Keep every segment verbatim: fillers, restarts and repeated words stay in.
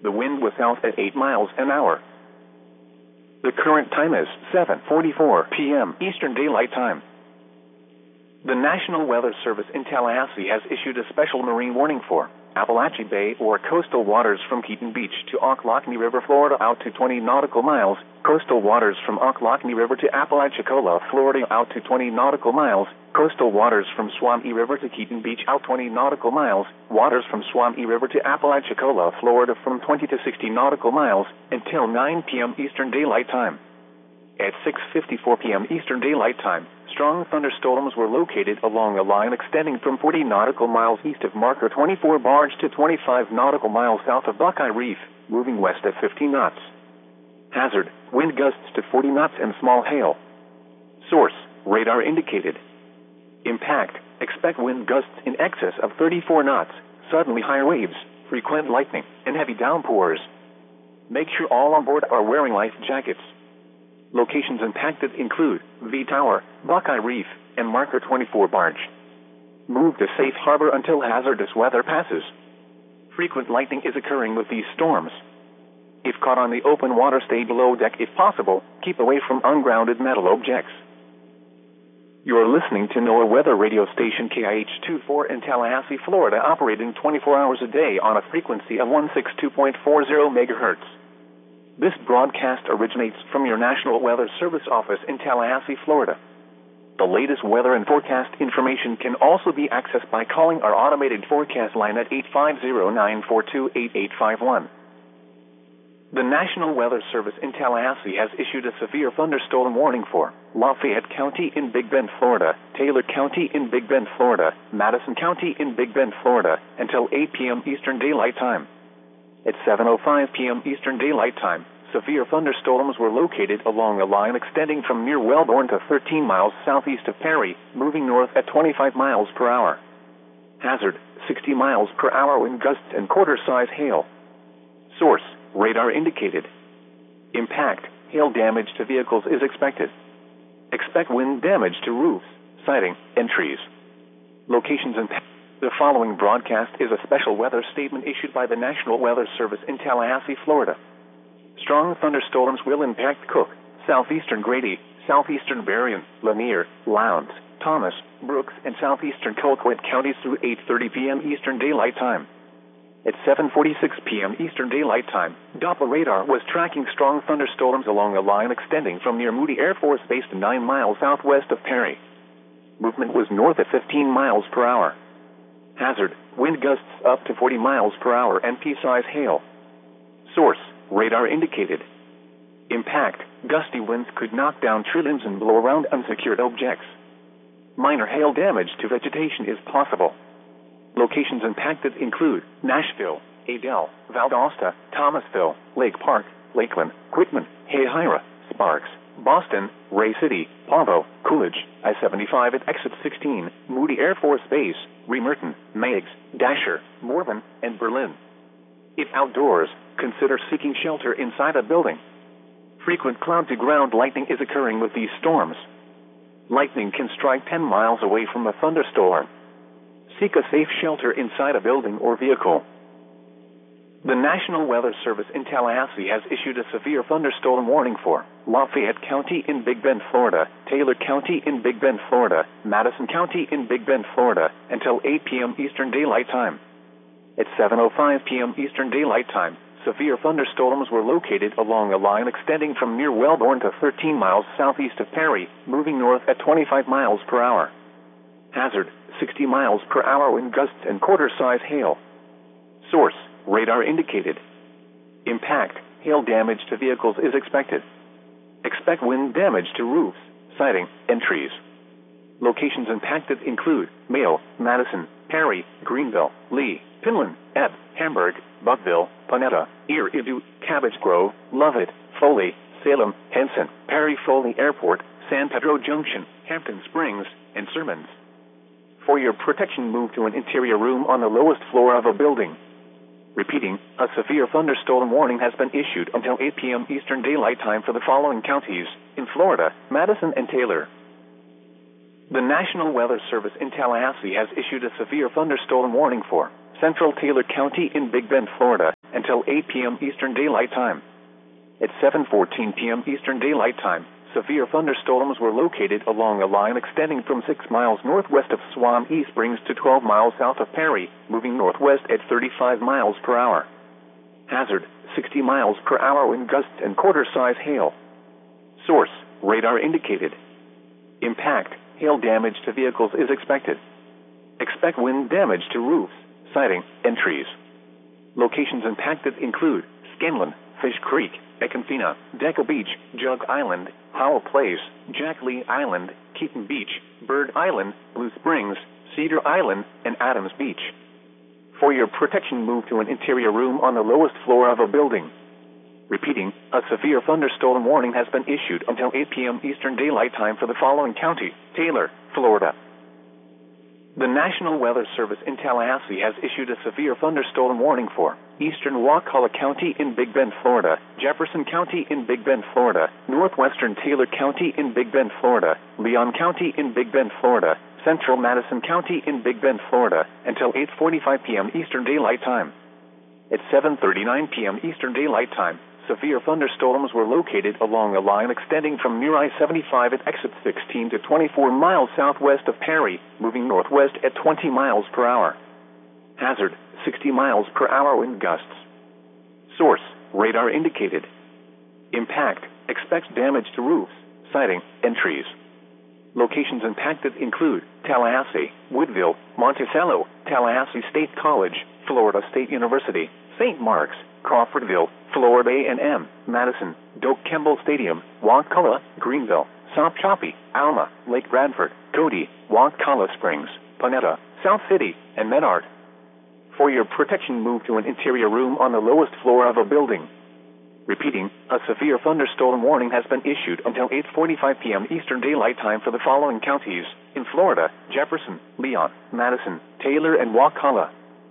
The wind was south at eight miles an hour. The current time is seven forty-four p m Eastern Daylight Time. The National Weather Service in Tallahassee has issued a special marine warning for Apalachee Bay or coastal waters from Keaton Beach to Ocklawahamie River, Florida out to twenty nautical miles, coastal waters from Ocklawahamie River to Apalachicola, Florida out to twenty nautical miles, coastal waters from Swampy River to Keaton Beach out twenty nautical miles, waters from Swampy River to Apalachicola, Florida from twenty to sixty nautical miles, until nine p m Eastern Daylight Time. At six fifty-four p m Eastern Daylight Time, strong thunderstorms were located along a line extending from forty nautical miles east of marker twenty-four barge to twenty-five nautical miles south of Buckeye Reef, moving west at fifty knots. Hazard, wind gusts to forty knots and small hail. Source, radar indicated. Impact, expect wind gusts in excess of thirty-four knots, suddenly higher waves, frequent lightning, and heavy downpours. Make sure all on board are wearing life jackets. Locations impacted include V Tower, Buckeye Reef, and marker twenty-four barge. Move to safe harbor until hazardous weather passes. Frequent lightning is occurring with these storms. If caught on the open water, stay below deck if possible. Keep away from ungrounded metal objects. You're listening to NOAA Weather Radio Station K I H twenty-four in Tallahassee, Florida, operating twenty-four hours a day on a frequency of one sixty-two point four zero megahertz. This broadcast originates from your National Weather Service office in Tallahassee, Florida. The latest weather and forecast information can also be accessed by calling our automated forecast line at eight five zero, nine four two, eight eight five one. The National Weather Service in Tallahassee has issued a severe thunderstorm warning for Lafayette County in Big Bend, Florida, Taylor County in Big Bend, Florida, Madison County in Big Bend, Florida, until eight p m Eastern Daylight Time. At seven oh five p m Eastern Daylight Time, severe thunderstorms were located along a line extending from near Wellborn to thirteen miles southeast of Perry, moving north at twenty-five miles per hour. Hazard, sixty miles per hour wind gusts and quarter-size hail. Source, radar indicated. Impact, hail damage to vehicles is expected. Expect wind damage to roofs, siding, and trees. Locations and The following broadcast is a special weather statement issued by the National Weather Service in Tallahassee, Florida. Strong thunderstorms will impact Cook, southeastern Grady, southeastern Berrien, Lanier, Lowndes, Thomas, Brooks, and southeastern Colquitt counties through eight thirty p m Eastern Daylight Time. At seven forty-six p m Eastern Daylight Time, Doppler radar was tracking strong thunderstorms along a line extending from near Moody Air Force Base to nine miles southwest of Perry. Movement was north at fifteen miles per hour. Hazard, wind gusts up to forty miles per hour and pea-size hail. Source, radar indicated. Impact, gusty winds could knock down tree limbs and blow around unsecured objects. Minor hail damage to vegetation is possible. Locations impacted include Nashville, Adel, Valdosta, Thomasville, Lake Park, Lakeland, Quitman, Hayhira, Sparks, Boston, Ray City, Pavo, Coolidge, I seventy-five at exit sixteen, Moody Air Force Base, Remerton, Meigs, Dasher, Morven, and Berlin. If outdoors, consider seeking shelter inside a building. Frequent cloud-to-ground lightning is occurring with these storms. Lightning can strike ten miles away from a thunderstorm. Seek a safe shelter inside a building or vehicle. The National Weather Service in Tallahassee has issued a severe thunderstorm warning for Lafayette County in Big Bend, Florida, Taylor County in Big Bend, Florida, Madison County in Big Bend, Florida, until eight p m Eastern Daylight Time. At seven oh five p m Eastern Daylight Time, severe thunderstorms were located along a line extending from near Wellborn to thirteen miles southeast of Perry, moving north at twenty-five miles per hour. Hazard, sixty miles per hour wind gusts and quarter-size hail. Source, radar indicated. Impact, hail damage to vehicles is expected. Expect wind damage to roofs, siding, and trees. Locations impacted include Mayo, Madison, Perry, Greenville, Lee, Pinland, Ebb, Hamburg, Buckville, Ponetta, Ear Idu, Cabbage Grove, Lovett, Foley, Salem, Henson, Perry Foley Airport, San Pedro Junction, Hampton Springs, and Sermons. For your protection, move to an interior room on the lowest floor of a building. Repeating, a severe thunderstorm warning has been issued until eight p m Eastern Daylight Time for the following counties in Florida, Madison and Taylor. The National Weather Service in Tallahassee has issued a severe thunderstorm warning for Central Taylor County in Big Bend, Florida, until eight p.m. Eastern Daylight Time. At seven fourteen p.m. Eastern Daylight Time, severe thunderstorms were located along a line extending from six miles northwest of Swan East Springs to twelve miles south of Perry, moving northwest at thirty-five miles per hour. Hazard, sixty miles per hour wind gusts and quarter-size hail. Source, radar indicated. Impact, hail damage to vehicles is expected. Expect wind damage to roofs, siding, and trees. Locations impacted include Scanlon, Fish Creek, Econfina, Deco Beach, Jug Island, Howell Place, Jack Lee Island, Keaton Beach, Bird Island, Blue Springs, Cedar Island, and Adams Beach. For your protection, move to an interior room on the lowest floor of a building. Repeating, a severe thunderstorm warning has been issued until eight p.m. Eastern Daylight Time for the following county: Taylor, Florida. The National Weather Service in Tallahassee has issued a severe thunderstorm warning for Eastern Wakulla County in Big Bend, Florida, Jefferson County in Big Bend, Florida, Northwestern Taylor County in Big Bend, Florida, Leon County in Big Bend, Florida, Central Madison County in Big Bend, Florida, until eight forty-five p.m. Eastern Daylight Time. At seven thirty-nine p.m. Eastern Daylight Time, severe thunderstorms were located along a line extending from near I seventy-five at exit sixteen to twenty-four miles southwest of Perry, moving northwest at twenty miles per hour. Hazard, sixty miles per hour wind gusts. Source, radar indicated. Impact, expects damage to roofs, siding, and trees. Locations impacted include Tallahassee, Woodville, Monticello, Tallahassee State College, Florida State University, Saint Mark's, Crawfordville, Florida A and M, Madison, Doak Campbell Stadium, Wakulla, Greenville, South Choppy, Alma, Lake Bradford, Cody, Wakulla Springs, Panetta, South City, and Menard. For your protection, move to an interior room on the lowest floor of a building. Repeating, a severe thunderstorm warning has been issued until eight forty-five p.m. Eastern Daylight Time for the following counties: in Florida, Jefferson, Leon, Madison, Taylor, and Wakulla.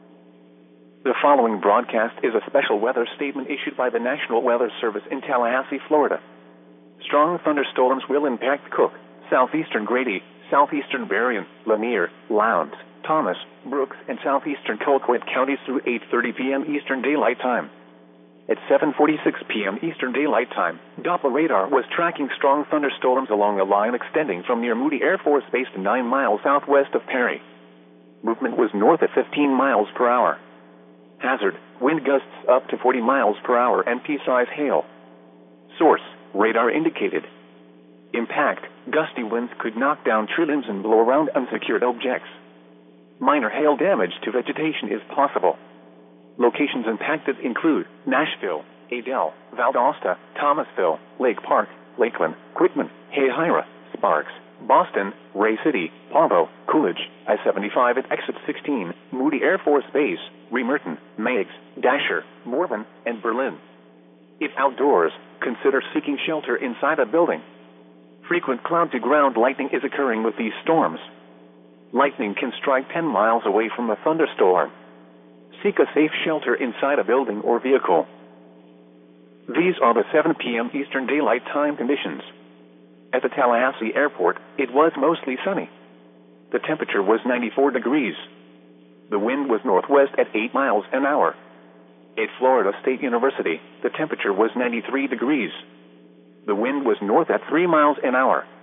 The following broadcast is a special weather statement issued by the National Weather Service in Tallahassee, Florida. Strong thunderstorms will impact Cook, southeastern Grady, southeastern Berrien, Lanier, Lowndes, Thomas, Brooks, and southeastern Colquitt counties through eight thirty p.m. Eastern Daylight Time. At seven forty-six p.m. Eastern Daylight Time, Doppler radar was tracking strong thunderstorms along a line extending from near Moody Air Force Base to nine miles southwest of Perry. Movement was north at fifteen miles per hour. Hazard, wind gusts up to forty miles per hour and pea-size hail. Source, radar indicated. Impact, gusty winds could knock down tree limbs and blow around unsecured objects. Minor hail damage to vegetation is possible. Locations impacted include Nashville, Adel, Valdosta, Thomasville, Lake Park, Lakeland, Quitman, Hayhira, Sparks, Boston, Ray City, Pavo, Coolidge, I seventy-five at exit sixteen, Moody Air Force Base, Remerton, Meigs, Dasher, Morven, and Berlin. If outdoors, consider seeking shelter inside a building. Frequent cloud-to-ground lightning is occurring with these storms. Lightning can strike ten miles away from a thunderstorm. Seek a safe shelter inside a building or vehicle. These are the seven p.m. Eastern Daylight Time conditions. At the Tallahassee Airport, it was mostly sunny. The temperature was ninety-four degrees. The wind was northwest at eight miles an hour. At Florida State University, the temperature was ninety-three degrees. The wind was north at three miles an hour.